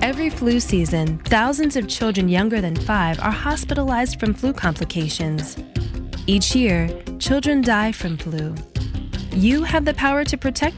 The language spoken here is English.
Every flu season, thousands of children younger than 5 are hospitalized from flu complications. Each year, children die from flu. You have the power to protect